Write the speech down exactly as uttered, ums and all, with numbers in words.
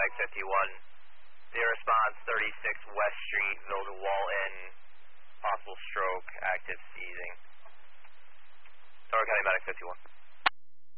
Medic fifty-one. The response, thirty-six West Street, Village Wall in, possible stroke, active seizing. Starr County Medic fifty-one.